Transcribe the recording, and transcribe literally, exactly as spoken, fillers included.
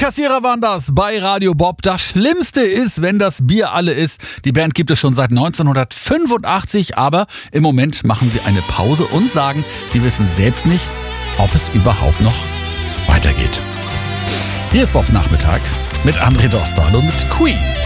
Kassierer waren das bei Radio Bob. Das Schlimmste ist, wenn das Bier alle ist. Die Band gibt es schon seit neunzehnhundertfünfundachtzig, aber im Moment machen sie eine Pause und sagen, sie wissen selbst nicht, ob es überhaupt noch weitergeht. Hier ist Bobs Nachmittag mit André Dostal und mit Queen.